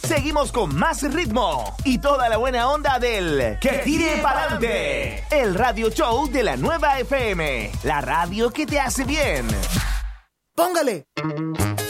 seguimos con más ritmo y toda la buena onda del Que Tire Pa'lante, el radio show de la Nueva FM, la radio que te hace bien. ¡Póngale!